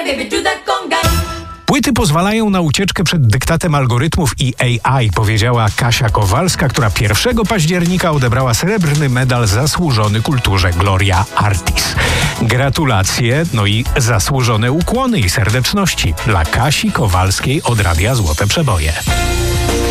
baby, do that conga. Płyty pozwalają na ucieczkę przed dyktatem algorytmów i AI, powiedziała Kasia Kowalska, która 1 października odebrała srebrny medal zasłużony kulturze Gloria Artis. Gratulacje, no i zasłużone ukłony i serdeczności dla Kasi Kowalskiej od Radia Złote Przeboje.